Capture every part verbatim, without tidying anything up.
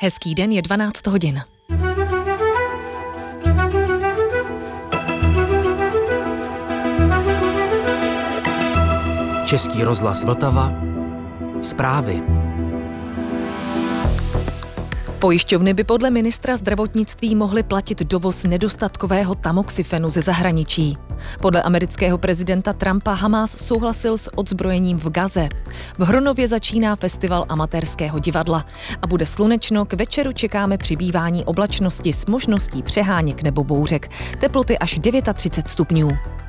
Hezký den, je dvanáct hodin. Český rozhlas Vltava. Zprávy. Pojišťovny by podle ministra zdravotnictví mohly platit dovoz nedostatkového tamoxifenu ze zahraničí. Podle amerického prezidenta Trumpa Hamás souhlasil s odzbrojením v Gaze. V Hronově začíná festival amatérského divadla a bude slunečno, k večeru čekáme přibývání oblačnosti s možností přeháněk nebo bouřek. Teploty až třicet devět stupňů.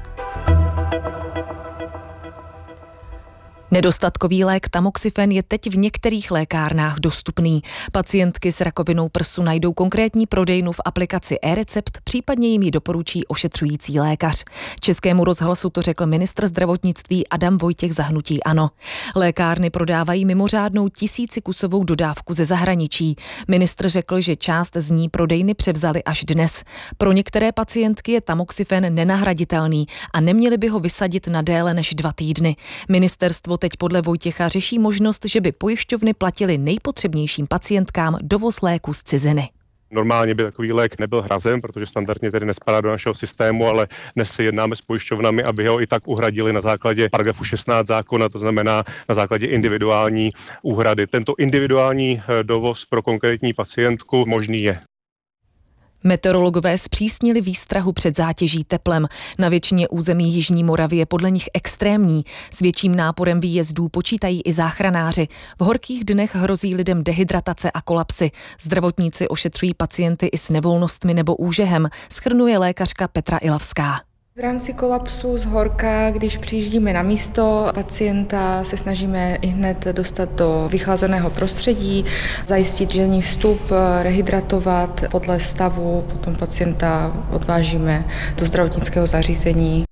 Nedostatkový lék tamoxifen je teď v některých lékárnách dostupný. Pacientky s rakovinou prsu najdou konkrétní prodejnu v aplikaci eRecept, případně jim ji doporučí ošetřující lékař. Českému rozhlasu to řekl ministr zdravotnictví Adam Vojtěch za hnutí ANO. Lékárny prodávají mimořádnou tisícikusovou dodávku ze zahraničí. Ministr řekl, že část z ní prodejny převzali až dnes. Pro některé pacientky je tamoxifen nenahraditelný a neměli by ho vysadit na déle než dva týdny. Ministerstvo teď podle Vojtěcha řeší možnost, že by pojišťovny platily nejpotřebnějším pacientkám dovoz léku z ciziny. Normálně by takový lék nebyl hrazen, protože standardně tedy nespadá do našeho systému, ale dnes si jednáme s pojišťovnami, aby ho i tak uhradili na základě paragrafu šestnáct zákona, to znamená na základě individuální úhrady. Tento individuální dovoz pro konkrétní pacientku možný je. Meteorologové zpřísnili výstrahu před zátěží teplem. Na většině území jižní Moravy je podle nich extrémní. S větším náporem výjezdů počítají i záchranáři. V horkých dnech hrozí lidem dehydratace a kolapsy. Zdravotníci ošetřují pacienty i s nevolnostmi nebo úžehem, shrnuje lékařka Petra Ilavská. V rámci kolapsu z horka, když přijíždíme na místo pacienta, se snažíme i hned dostat do vychlazeného prostředí, zajistit žilní vstup, rehydratovat podle stavu, potom pacienta odvážíme do zdravotnického zařízení.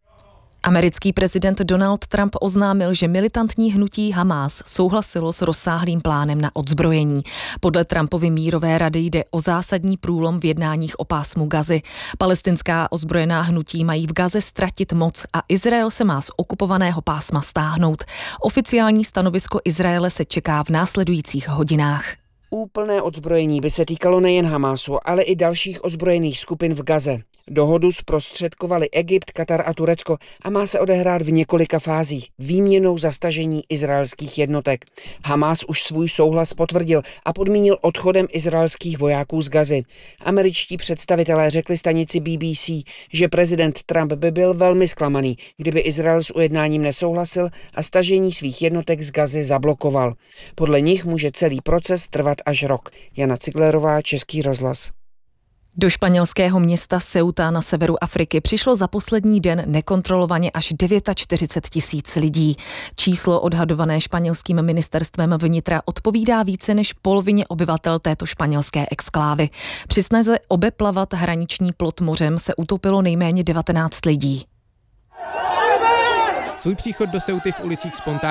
Americký prezident Donald Trump oznámil, že militantní hnutí Hamás souhlasilo s rozsáhlým plánem na odzbrojení. Podle Trumpovy mírové rady jde o zásadní průlom v jednáních o pásmu Gazy. Palestinská ozbrojená hnutí mají v Gaze ztratit moc a Izrael se má z okupovaného pásma stáhnout. Oficiální stanovisko Izraele se čeká v následujících hodinách. Úplné odzbrojení by se týkalo nejen Hamásu, ale i dalších ozbrojených skupin v Gaze. Dohodu zprostředkovali Egypt, Katar a Turecko a má se odehrát v několika fázích výměnou za stažení izraelských jednotek. Hamás už svůj souhlas potvrdil a podmínil odchodem izraelských vojáků z Gazy. Američtí představitelé řekli stanici B B C, že prezident Trump by byl velmi zklamaný, kdyby Izrael s ujednáním nesouhlasil a stažení svých jednotek z Gazy zablokoval. Podle nich může celý proces trvat až rok. Jana Ciglerová, Český rozhlas. Do španělského města Ceuta na severu Afriky přišlo za poslední den nekontrolovaně až čtyřicet devět tisíc lidí. Číslo odhadované španělským ministerstvem vnitra odpovídá více než polovině obyvatel této španělské exklávy. Při snaze obeplavat hraniční plot mořem se utopilo nejméně devatenáct lidí. Svůj příchod do Ceuty v ulicích spontánně